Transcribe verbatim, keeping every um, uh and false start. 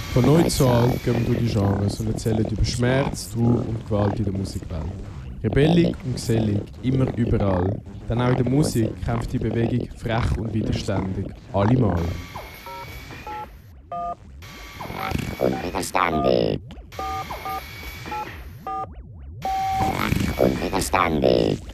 Von neu zu alt gehen wir durch die Genres und erzählen über Schmerz, Trauer und Gewalt in der Musikwelt. Rebellig und gesellig, immer überall. Denn auch in der Musik kämpft die Bewegung frech und widerständig. Allemal. Unwiderständig. Unwiderständig.